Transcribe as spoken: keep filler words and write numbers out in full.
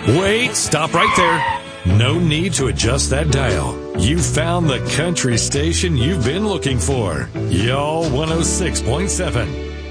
Wait, stop right there. No need to adjust that dial. You found the country station you've been looking for. Y'all one oh six point seven.